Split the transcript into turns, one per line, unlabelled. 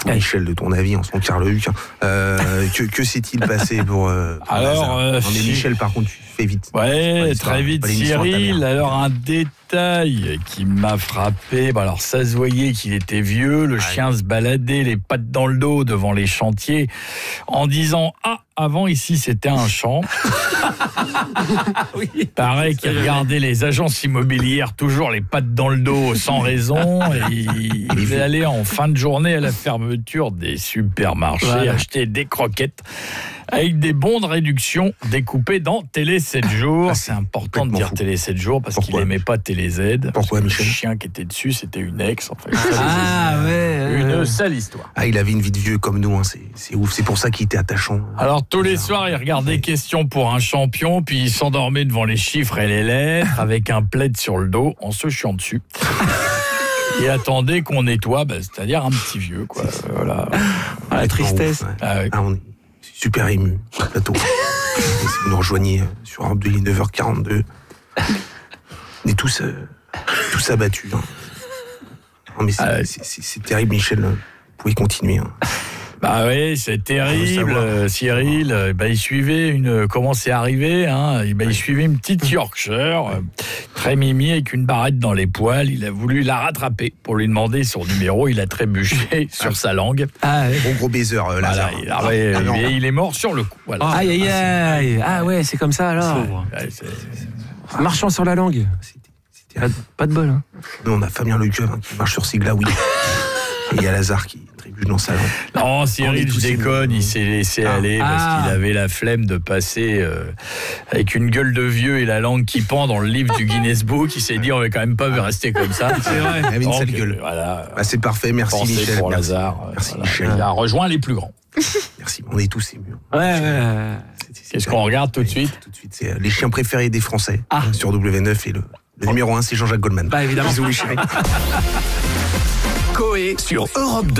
Michel, de ton avis, en son Carle-Huc, que s'est-il passé pour
alors,
mais Michel, par contre, tu fais vite.
Ouais, très vite, Cyril. Alors, un détail qui m'a frappé. Alors, ça se voyait qu'il était vieux. Le chien se baladait les pattes dans le dos devant les chantiers en disant « Ah, avant, ici, c'était un champ. » Oui. Pareil qu'il regardait les agences immobilières toujours les pattes dans le dos sans raison. Et il est allé en fin de journée à la fermeture des supermarchés acheter des croquettes avec des bons de réduction découpés dans Télé 7 jours. C'est important de dire Télé 7 jours parce qu'il n'aimait pas Télé Z.
Pourquoi, Michel ?
Le chien qui était dessus, c'était une ex. En fait.
Ouais.
Une sale histoire.
Il avait une vie de vieux comme nous, hein. C'est ouf. C'est pour ça qu'il était attachant.
Alors, tous les soirs, il regardait Question pour un champion, puis il s'endormait devant les chiffres et les lettres avec un plaid sur le dos en se chiant dessus. Et attendait qu'on nettoie, c'est-à-dire un petit vieux, quoi. Voilà.
La tristesse.
On est super ému sur le plateau. Et si vous nous rejoignez sur Europe 2, 9h42, on est tous abattus. Hein. Non, mais c'est terrible, Michel. Vous pouvez continuer. Hein.
Bah oui, c'est terrible, Cyril. Il suivait comment c'est arrivé, hein. Il suivait une petite Yorkshire, très mimi, avec une barrette dans les poils. Il a voulu la rattraper pour lui demander son numéro. Il a trébuché sur sa langue.
Gros baiser, Lazare.
Il est mort sur le coup. Voilà.
Aïe. Ah ouais, c'est comme ça alors. Marchant sur la langue. Pas de bol. Hein.
Nous, on a Fabien Lecoeuvre qui marche sur ses glaouis. Et il y a Lazare qui trébuche dans sa langue.
Non, Cyril, je déconne, il s'est laissé aller parce qu'il avait la flemme de passer avec une gueule de vieux et la langue qui pend dans le livre du Guinness Book. Il s'est dit, on va quand même pas rester comme ça.
C'est vrai, il avait une sale gueule.
Voilà.
C'est parfait, merci Michel.
Pour Lazare.
Merci Michel.
Il a rejoint les plus grands.
Merci, on est tous émus.
Ouais.
Qu'est-ce qu'on regarde tout de suite ?
Tout de suite, c'est les chiens préférés des Français sur W9 et le numéro 1, c'est Jean-Jacques Goldman.
Évidemment.
Bisous, Michel.
Coé sur Europe 2.